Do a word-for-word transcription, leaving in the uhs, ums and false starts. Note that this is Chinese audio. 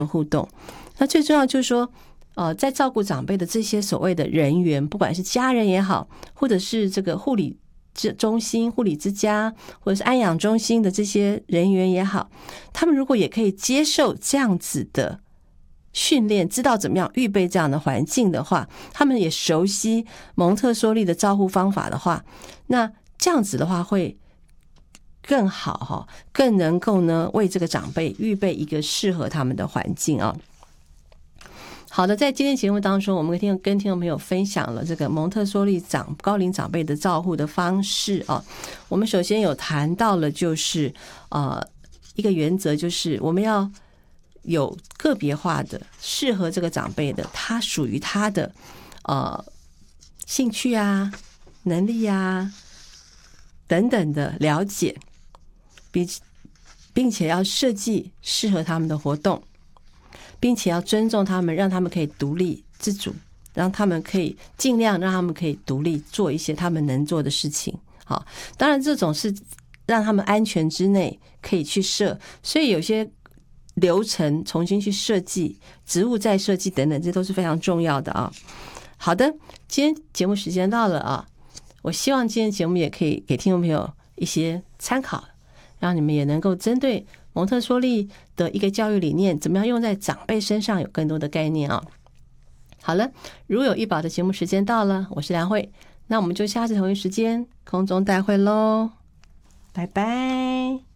互动。那最重要就是说呃，在照顾长辈的这些所谓的人员，不管是家人也好，或者是这个护理中心、护理之家，或者是安养中心的这些人员也好，他们如果也可以接受这样子的训练，知道怎么样预备这样的环境的话，他们也熟悉蒙特梭利的照护方法的话，那这样子的话会更好，更能够呢为这个长辈预备一个适合他们的环境啊。好的，在今天节目当中，我们跟跟听众朋友分享了这个蒙特梭利长高龄长辈的照护的方式啊。我们首先有谈到了，就是呃一个原则，就是我们要有个别化的适合这个长辈的，他属于他的呃兴趣啊、能力啊等等的了解，并并且要设计适合他们的活动。并且要尊重他们，让他们可以独立自主，让他们可以尽量让他们可以独立做一些他们能做的事情。好，当然这种是让他们安全之内可以去设，所以有些流程重新去设计，职务再设计等等，这都是非常重要的啊。好的，今天节目时间到了啊，我希望今天节目也可以给听众朋友一些参考，让你们也能够针对蒙特梭利的一个教育理念，怎么样用在长辈身上有更多的概念啊。好了，如有一宝的节目时间到了，我是梁慧，那我们就下次同一时间空中再会喽，拜拜。